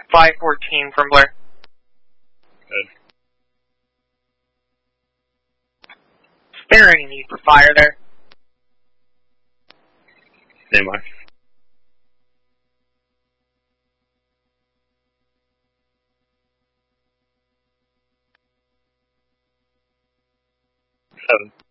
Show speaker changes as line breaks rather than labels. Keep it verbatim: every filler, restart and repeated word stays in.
five fourteen from Blair.
Good.
Is there any need for fire there?
Stay much. Seven.